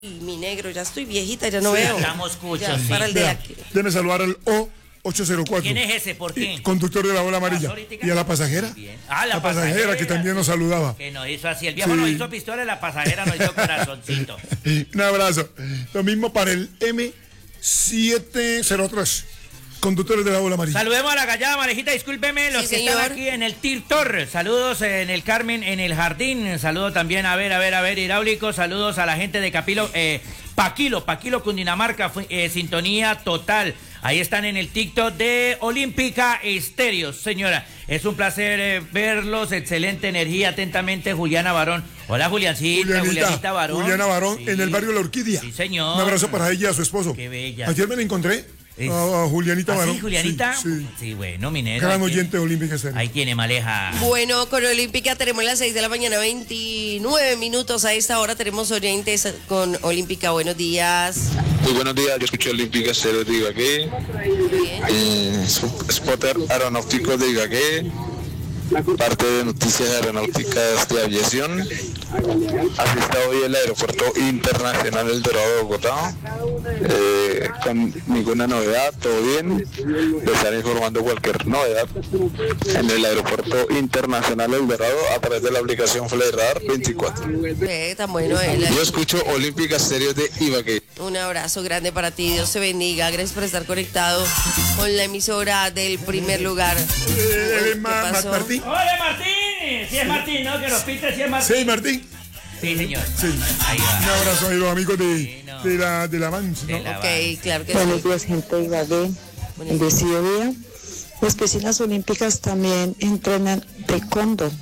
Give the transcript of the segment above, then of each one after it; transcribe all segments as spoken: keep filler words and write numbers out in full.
Y mi negro, ya estoy viejita, ya no Sí, veo. estamos cuchos, Ya, sí. para el de Vea, aquí. déjeme saludar al O ocho cero cuatro. ¿Quién es ese? ¿Por qué? Eh, Conductor de la bola amarilla. ahorita. Y a la pasajera. Bien. Ah, la la pasajera, pasajera, que también nos saludaba. Que nos hizo así. El viejo Sí. nos hizo pistola y la pasajera nos hizo corazoncito. Un abrazo. Lo mismo para el M siete cero tres. Conductores de la bola amarilla. Saludemos a la gallada Marejita, discúlpeme, los Sí, que señor. están aquí en el Tirtor. Saludos en el Carmen, en el Jardín. Saludos también, a ver, a ver, a ver, hidráulico. Saludos a la gente de Capilo, eh, Paquilo, Paquilo, Cundinamarca, eh, sintonía total. Ahí están en el TikTok de Olímpica Estéreo, señora. Es un placer eh, verlos, excelente energía. Atentamente, Juliana Barón. Hola, Juliancita, Julianita, Julianita Barón. Juliana Barón, Sí. en el barrio La Orquídea. Sí, señor. Un abrazo para ella y a su esposo. Qué bella. Ayer me la encontré. Es- A, a Julianita ¿Ah, Barón. sí, Julianita? Sí, sí. Sí, bueno, mi negra. Gran ahí oyente de tiene- Olímpica Estéreo. Ahí tiene, Maleja. Bueno, con Olímpica tenemos las seis de la mañana, veintinueve minutos. A esta hora tenemos oyentes con Olímpica. Buenos días. Muy buenos días, yo escuché Olímpica Estéreo de Ibagué, Bien. eh, spotter aeronáutico de Ibagué, parte de noticias aeronáuticas de aviación. Así está hoy el Aeropuerto Internacional El Dorado de Bogotá, eh, con ninguna novedad, todo bien. Les estaré informando cualquier novedad en el Aeropuerto Internacional El Dorado a través de la aplicación Flyradar veinticuatro. Eh, tan bueno él. Yo escucho Olímpica Estéreo de Ibagué. Un abrazo grande para ti. Dios te bendiga. Gracias por estar conectado con la emisora del primer lugar. Eh, Uy, eh, Ma- ¿qué Ma- pasó? Martín. ¡Hola, Martín! Si es Martín, ¿no? Que los pinte, si es Martín. Sí, Martín. Sí, señor. Sí. Ahí Un va. abrazo a los amigos de, Bueno. de la de la Vans, ¿no? De la- Ok, claro que Buenos sí. días, gente de Ibagué, bendecido día. Las piscinas olímpicas también entrenan taekwondo.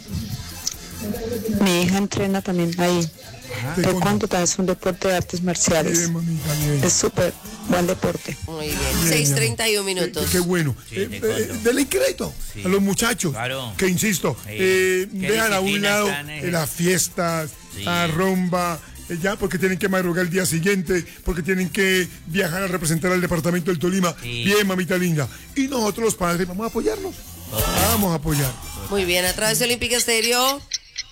Mi hija entrena también ahí. Taekwondo. Taekwondo también es un deporte de artes marciales. Bien, mamita, bien. Es súper buen deporte. Muy bien. Bien, seis mi amor. treinta y uno Qué, minutos. qué bueno. Sí, Eh, taekwondo. eh, dele crédito Sí. a los muchachos Claro. que, insisto, Sí. eh, Qué dejan a un disciplina lado están, eh. eh, las fiestas, Sí. la rumba, eh, ya porque tienen que madrugar el día siguiente, porque tienen que viajar a representar al departamento del Tolima. Sí. Bien, mamita linda. Y nosotros los padres vamos a apoyarlos. Vamos a apoyar. Muy bien, a través de Olímpica Estéreo.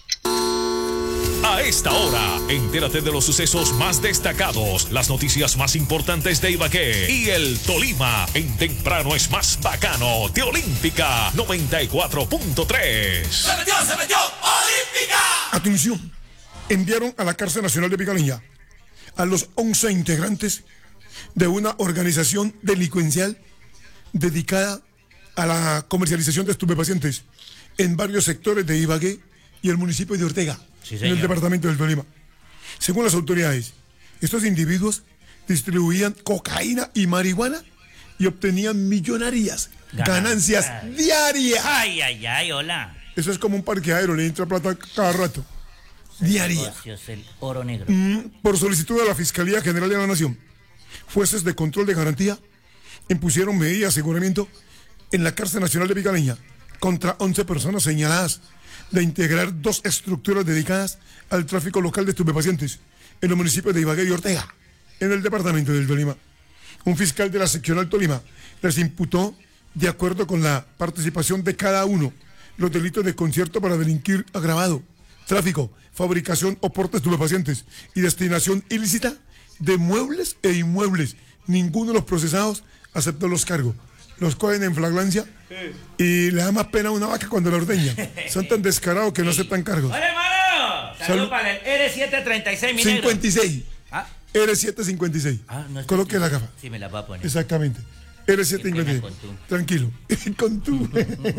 A esta hora, entérate de los sucesos más destacados, las noticias más importantes de Ibagué y el Tolima. En Temprano es más bacano de Olímpica noventa y cuatro punto tres. ¡Se metió, se metió! ¡Olímpica! Atención, enviaron a la cárcel nacional de Picalinha a los once integrantes de una organización delincuencial dedicada a la comercialización de estupefacientes en varios sectores de Ibagué y el municipio de Ortega, Sí, en señor. el departamento del Tolima. Según las autoridades, estos individuos distribuían cocaína y marihuana y obtenían millonarias ganancias Ganancias. diarias. Ay, ay, ay, hola. Eso es como un parqueadero, le entra plata cada rato. Diaria. Negocios, el oro negro. Mm, Por solicitud de la Fiscalía General de la Nación, jueces de control de garantía impusieron medidas de aseguramiento en la cárcel nacional de Picalinha contra once personas señaladas de integrar dos estructuras dedicadas al tráfico local de estupefacientes en los municipios de Ibagué y Ortega, en el departamento del Tolima. Un fiscal de la seccional Tolima les imputó, de acuerdo con la participación de cada uno, los delitos de concierto para delinquir agravado, tráfico, fabricación o porte de estupefacientes y destinación ilícita de muebles e inmuebles. Ninguno de los procesados aceptó los cargos. Los cogen en flagrancia y le da más pena a una vaca cuando la ordeñan. Son tan descarados que no aceptan cargos. ¡Hola, hermano! Saludos Salud. para el R setecientos treinta y seis, mi negro. cincuenta y seis. Ah, R setecientos cincuenta y seis. ah, no es Coloque la gafa. Sí, me la va a poner. Exactamente. R setecientos cincuenta y seis. Qué pena con tú. Tranquilo. Con tú.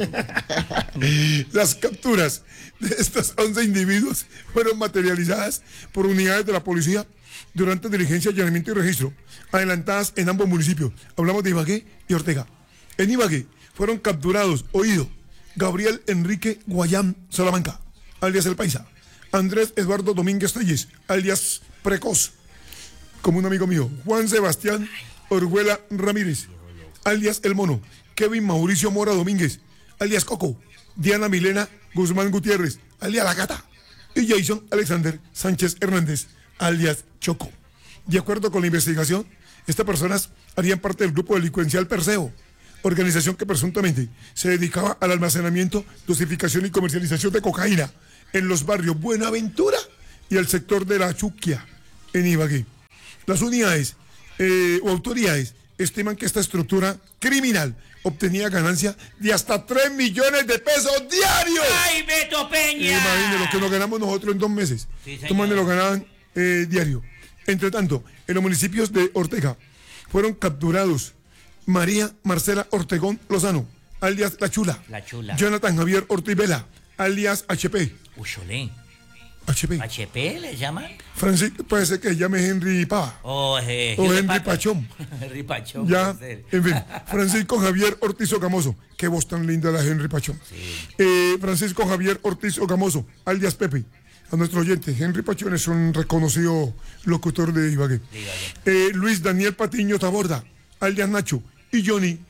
Las capturas de estos once individuos fueron materializadas por unidades de la policía durante diligencia, allanamiento y registro, adelantadas en ambos municipios. Hablamos de Ibagué y Ortega. En Ibagué fueron capturados, oído, Gabriel Enrique Guayán Salamanca, alias El Paisa, Andrés Eduardo Domínguez Telles, alias Precoz, como un amigo mío, Juan Sebastián Orguela Ramírez, alias El Mono, Kevin Mauricio Mora Domínguez, alias Coco, Diana Milena Guzmán Gutiérrez, alias La Gata, y Jason Alexander Sánchez Hernández, alias Choco. De acuerdo con la investigación, estas personas harían parte del grupo delincuencial Perseo, organización que presuntamente se dedicaba al almacenamiento, dosificación y comercialización de cocaína en los barrios Buenaventura y el sector de La Chuquia, en Ibagué. Las unidades eh, o autoridades estiman que esta estructura criminal obtenía ganancia de hasta tres millones de pesos diarios. ¡Ay, Beto Peña! Imagínate lo que nos ganamos nosotros en dos meses. Sí, Estos manes lo ganaban eh, diario. Entre tanto, en los municipios de Ortega fueron capturados María Marcela Ortegón Lozano, alias La Chula. La Chula. Jonathan Javier Ortiz Vela, alias H P. Ucholé. H P. ¿H P le llaman? Francisco, puede ser que llame Henry Pava. Oh, eh, O Henry Pato. Pachón. Henry Pachón. Ya, puede ser. en fin, Francisco Javier Ortiz Ocamoso. Qué voz tan linda la Henry Pachón. Sí. Eh, Francisco Javier Ortiz Ocamoso, alias Pepe. A nuestro oyente, Henry Pachón es un reconocido locutor de Ibagué. Eh, Luis Daniel Patiño Taborda, alias Nacho. Y Johnny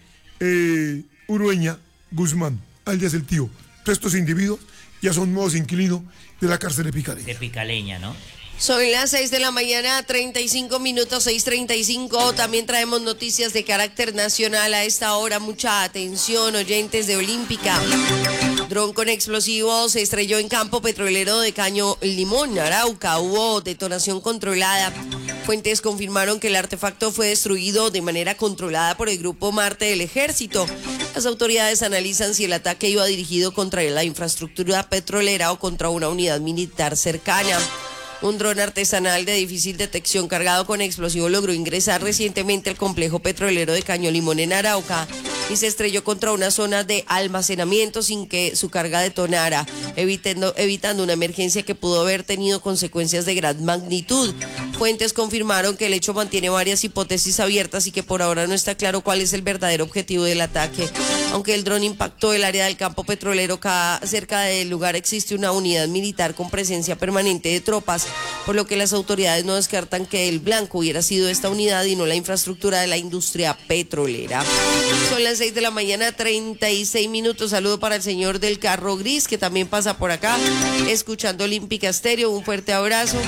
eh, Urueña Guzmán, alias El Tío. Todos estos individuos ya son nuevos inquilinos de la cárcel de Picaleña. De Picaleña, ¿no? Son las seis de la mañana, treinta y cinco minutos, seis treinta y cinco. También traemos noticias de carácter nacional a esta hora. Mucha atención, oyentes de Olímpica. Dron con explosivos se estrelló en campo petrolero de Caño Limón, Arauca. Hubo detonación controlada. Fuentes confirmaron que el artefacto fue destruido de manera controlada por el Grupo Marte del Ejército. Las autoridades analizan si el ataque iba dirigido contra la infraestructura petrolera o contra una unidad militar cercana. Un dron artesanal de difícil detección cargado con explosivo logró ingresar recientemente al complejo petrolero de Caño Limón en Arauca y se estrelló contra una zona de almacenamiento sin que su carga detonara, evitando, evitando una emergencia que pudo haber tenido consecuencias de gran magnitud. Fuentes confirmaron que el hecho mantiene varias hipótesis abiertas y que por ahora no está claro cuál es el verdadero objetivo del ataque. Aunque el dron impactó el área del campo petrolero, cerca del lugar existe una unidad militar con presencia permanente de tropas, por lo que las autoridades no descartan que el blanco hubiera sido esta unidad y no la infraestructura de la industria petrolera. Son las seis de la mañana, treinta y seis minutos. Saludo para el señor del carro gris, que también pasa por acá, escuchando Olímpica Estéreo. Un fuerte abrazo.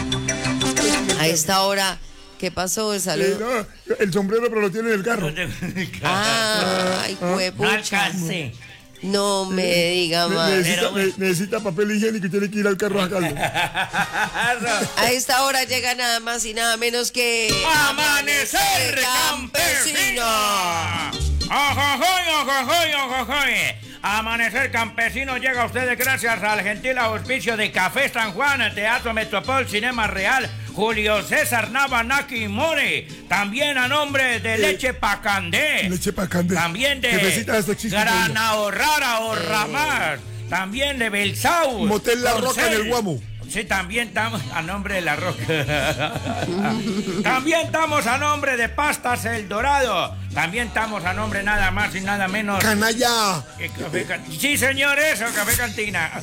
A esta hora, ¿qué pasó? El saludo. Eh, no, el sombrero, pero lo tiene en el carro. Ah, ay, No alcancé. No me diga Ne- más. necesita, Pero bueno. ne- necesita papel higiénico y tiene que ir al carro a sacarlo. A esta hora llega nada más y nada menos que ¡Amanecer campesino! ¡Ojojoy, ojojoy, ojojoy! Amanecer Campesino llega a ustedes gracias al gentil auspicio de Café San Juan, Teatro Metropol, Cinema Real, Julio César Nava, Naki More. También a nombre de Leche Pacandé. Leche Pacandé. También de Jefecita, esto existe Grana Rara o Ramar. También de Belsau. Motel La Roca en el Guamo. Sí, también estamos a nombre de La Roca. También estamos a nombre de Pastas El Dorado. También estamos a nombre nada más y nada menos. ¡Canalla! que Café Can- Sí, señor, eso, Café Cantina.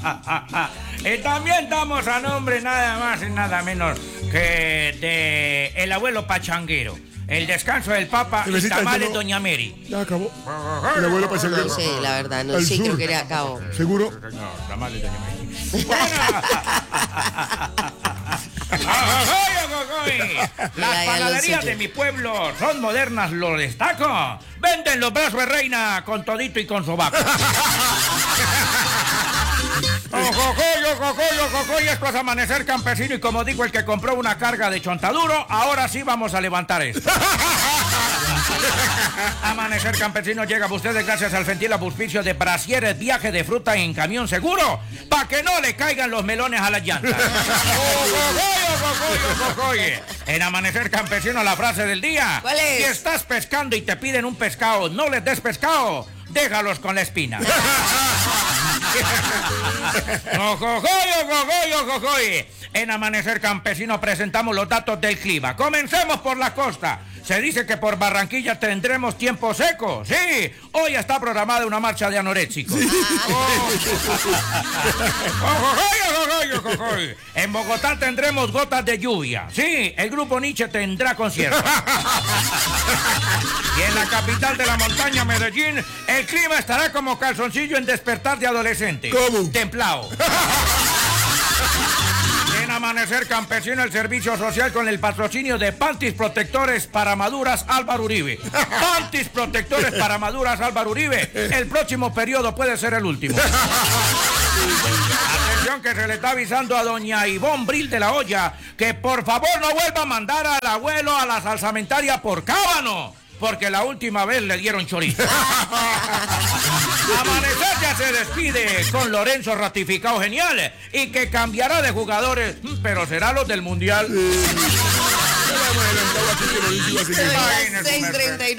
Y también estamos a nombre nada más y nada menos que de el abuelo Pachanguero. El descanso del Papa y Jefecita, tamales yo no- Doña Mary. Ya acabó. El abuelo No Pachanguero. sé, la verdad, no Al sí sur. creo que le acabo. ¿Seguro? No, tamales Doña Mary. ¡Ajojoy, ajojoy! Las Ya, ya lo panaderías sé de yo. mi pueblo son modernas, lo destaco. Venden los brazos de reina con todito y con sobaco. ¡Ojojoy, ojojoy, ojojoy! Esto es Amanecer Campesino y como dijo el que compró una carga de chontaduro, ahora sí vamos a levantar esto. Amanecer Campesino llega a ustedes gracias al gentil auspicio de Brasieres Viaje de Fruta en Camión Seguro, para que no le caigan los melones a las llantas. Ojojoy, ojojoy, ojojoy. En Amanecer Campesino la frase del día. ¿Cuál es? Si estás pescando y te piden un pescado, no les des pescado, déjalos con la espina. Ojojoy, ojojoy, ojojoy. En Amanecer Campesino presentamos los datos del clima. Comencemos por la costa. Se dice que por Barranquilla tendremos tiempo seco. Sí, hoy está programada una marcha de anoréxicos. Oh. Ojojoy, ojojoy, ojojoy. En Bogotá tendremos gotas de lluvia. Sí, el grupo Nietzsche tendrá concierto. Y en la capital de la montaña, Medellín, el clima estará como calzoncillo en despertar de adolescente. ¿Cómo? Templado. En Amanecer Campesino, el servicio social con el patrocinio de Pantis Protectores para Maduras Álvaro Uribe. Pantis Protectores para Maduras Álvaro Uribe. El próximo periodo puede ser el último. Atención, atención que se le está avisando a doña Ivonne Bril de la Hoya que por favor no vuelva a mandar al abuelo a la salsamentaria por cábano, porque la última vez le dieron chorizo. Amanecer ya se despide con Lorenzo ratificado genial y que cambiará de jugadores, pero será los del Mundial. Sí. seis treinta y nueve